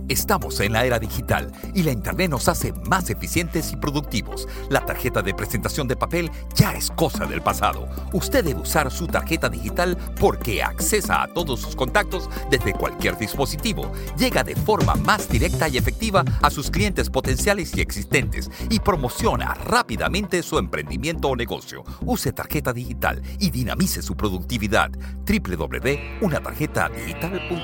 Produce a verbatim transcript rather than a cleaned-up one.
Estamos en la era digital y la Internet nos hace más eficientes y productivos. La tarjeta de presentación de papel ya es cosa del pasado. Usted debe usar su tarjeta digital porque accesa a todos sus contactos desde cualquier dispositivo. Llega de forma más directa y efectiva a sus clientes potenciales y existentes y promociona rápidamente su emprendimiento o negocio. Use tarjeta digital y dinamice su productividad. doble u doble u doble u punto una tarjeta digital punto com